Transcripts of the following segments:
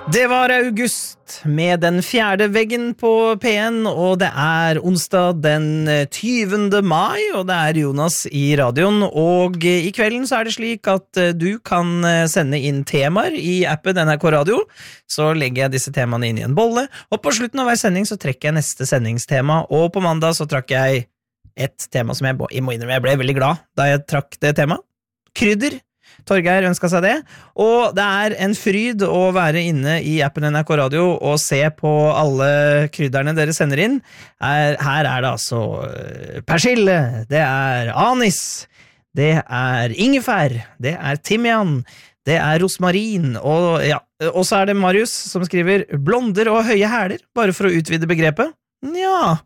Det var august med den fjerde veggen på P1, og det onsdag den 20. mai, og det Jonas I radioen, og I kvelden så det slik at du kan sende inn temaer I appen NRK Radio, så legger jeg disse temaene inn I en bolle, og på slutten av hver sending så trekker jeg neste sendingstema, og på mandag så trakk jeg et tema som jeg må innrømme, jeg ble veldig glad da jeg trakk det temaet. Krydder. Torgeir ønsket seg det, og det en fryd å være inne I appen NRK Radio og se på alle krydderne dere sender inn. Her det altså persille, det anis, det ingefær, det timian, det rosmarin, og ja, og så det Marius som skriver blonder og høye hæler, bare for å utvide begrepet. Ja,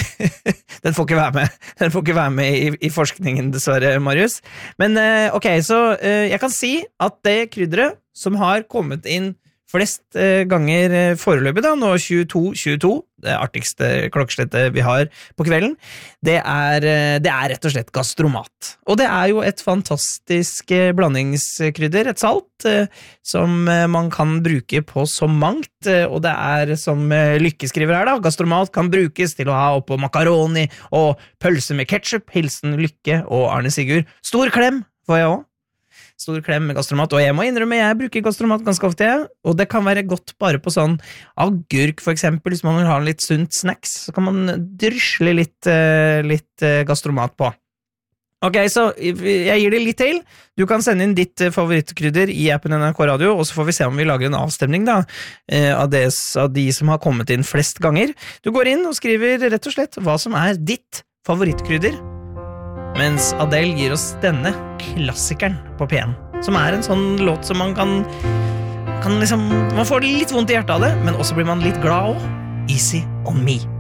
den får ikke være med I forskningen dessverre, Marius. Men ok, så jeg kan si at det krydderet som har kommet inn flest ganger foreløpig da, nå 22, det artigste klokkeslettet vi har på kvelden, det rett og slett gastromat. Og det jo et fantastisk blandingskrydder, et salt, som man kan bruke på så mangt, og det som Lykke skriver her da, gastromat kan brukes til å ha oppå makaroni og pølse med ketchup, hilsen Lykke og Arne Sigurd. Stor klem får jeg også. Stor klem med gastromat, og jeg må innrømme, jeg bruker gastromat ganske ofte, og det kan være godt bare på sånn agurk for eksempel, hvis man vil ha en litt sunt snacks, så kan man drysle litt gastromat på. Ok, så jeg gir det litt til. Du kan sende inn ditt favorittkrydder I appen NRK Radio, og så får vi se om vi lager en avstemning da, av de som har kommet inn flest ganger. Du går inn og skriver rett og slett hva som ditt favorittkrydder, mens Adele gir oss denne klassikeren på P1, som en sånn låt som man kan liksom, man får litt vondt I hjertet av det, men også blir man litt glad også. Easy on me.